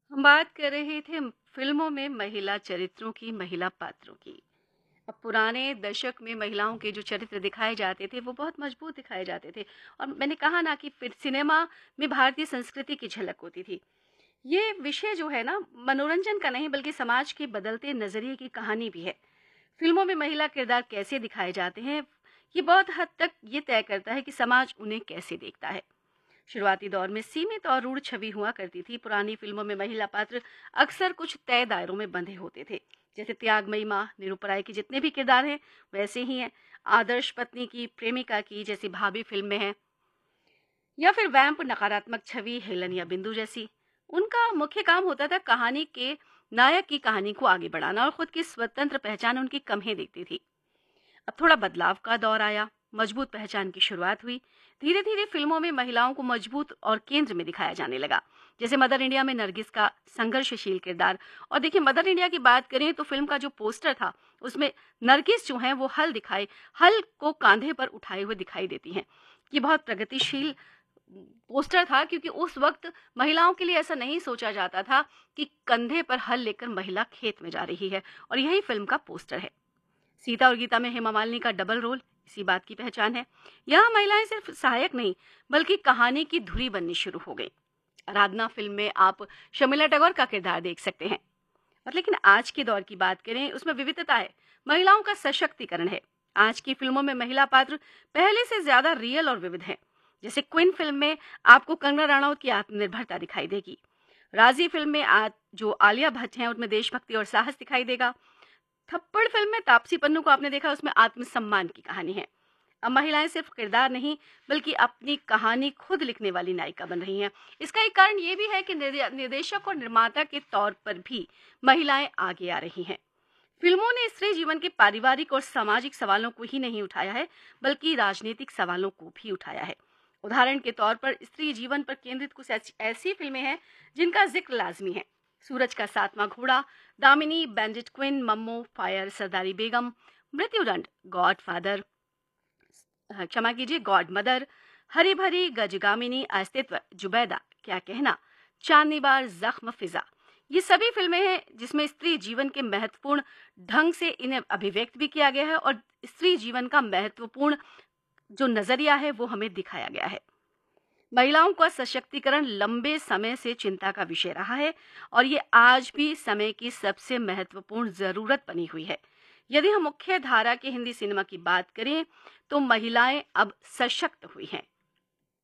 हम बात कर रहे थे फिल्मों में महिला चरित्रों की, महिला पात्रों की। अब पुराने दशक में महिलाओं के जो चरित्र दिखाए जाते थे, वो बहुत मजबूत दिखाए जाते थे और मैंने कहा ना कि फिर सिनेमा में भारतीय संस्कृति की झलक होती थी। ये विषय जो है ना, मनोरंजन का नहीं बल्कि समाज के बदलते नज़रिए की कहानी भी है। फिल्मों में महिला किरदार कैसे दिखाए जाते हैं, ये बहुत हद तक ये तय करता है कि समाज उन्हें कैसे देखता है। शुरुआती दौर में सीमित और रूढ़ छवि हुआ करती थी। पुरानी फिल्मों में महिला पात्र अक्सर कुछ तय दायरों में बंधे होते थे। जैसे त्यागमयी माँ, निरूपराय के जितने भी किरदार हैं वैसे ही हैं। आदर्श पत्नी की, प्रेमिका की जैसी भाभी फिल्म में है, या फिर वैम्प नकारात्मक छवि हेलन या बिंदु जैसी। उनका मुख्य काम होता था कहानी के नायक की कहानी को आगे बढ़ाना और खुद की स्वतंत्र पहचान उनकी कम ही दिखती थी। अब थोड़ा बदलाव का दौर आया, मजबूत पहचान की शुरुआत हुई। धीरे धीरे फिल्मों में महिलाओं को मजबूत और केंद्र में दिखाया जाने लगा। जैसे मदर इंडिया में नरगिस का संघर्षशील किरदार। और देखिए, मदर इंडिया की बात करें तो फिल्म का जो पोस्टर था उसमें नरगिस जो है वो हल को कांधे पर उठाए हुए दिखाई देती हैं। ये बहुत प्रगतिशील पोस्टर था, क्योंकि उस वक्त महिलाओं के लिए ऐसा नहीं सोचा जाता था कि कंधे पर हल लेकर महिला खेत में जा रही है। और यही फिल्म का पोस्टर है। सीता और गीता में हेमा मालिनी का डबल रोल इसी बात की पहचान है। यहाँ महिलाएं सिर्फ सहायक नहीं बल्कि कहानी की धुरी बननी शुरू हो गई। आराधना फिल्म में आप शर्मिला टैगोर का किरदार देख सकते हैं। और लेकिन आज के दौर की बात करें, उसमें विविधता है, महिलाओं का सशक्तिकरण है। आज की फिल्मों में महिला पात्र पहले से ज्यादा रियल और विविध हैं। जैसे क्वीन फिल्म में आपको कंगना रनौत की आत्मनिर्भरता दिखाई देगी। राजी फिल्म में आज जो आलिया भट्ट हैं उनमें देशभक्ति और साहस दिखाई देगा। थप्पड़ फिल्म में तापसी पन्नू को आपने देखा, उसमें आत्मसम्मान की कहानी है। अब महिलाएं सिर्फ किरदार नहीं बल्कि अपनी कहानी खुद लिखने वाली नायिका बन रही हैं। इसका एक कारण ये भी है कि निर्देशक और निर्माता के तौर पर भी महिलाएं आगे आ रही हैं। फिल्मों ने स्त्री जीवन के पारिवारिक और सामाजिक सवालों को ही नहीं उठाया है बल्कि राजनीतिक सवालों को भी उठाया है। उदाहरण के तौर पर स्त्री जीवन पर केंद्रित कुछ ऐसी फिल्में हैं जिनका जिक्र लाजमी है। सूरज का सातवां घोड़ा, दामिनी, बैंडिट क्वीन, मम्मो, फायर, सरदारी बेगम, मृत्युदंड, गॉड फादर, क्षमा कीजिए, गॉड मदर, हरी भरी, गजगामिनी, अस्तित्व, जुबैदा, क्या कहना, चांदनी बार, जख्म, फिजा। ये सभी फिल्में हैं जिसमें स्त्री जीवन के महत्वपूर्ण ढंग से इन्हें अभिव्यक्त भी किया गया है और स्त्री जीवन का महत्वपूर्ण जो नजरिया है वो हमें दिखाया गया है। महिलाओं का सशक्तिकरण लंबे समय से चिंता का विषय रहा है और ये आज भी समय की सबसे महत्वपूर्ण जरूरत बनी हुई है। यदि हम मुख्य धारा के हिंदी सिनेमा की बात करें तो महिलाएं अब सशक्त हुई हैं।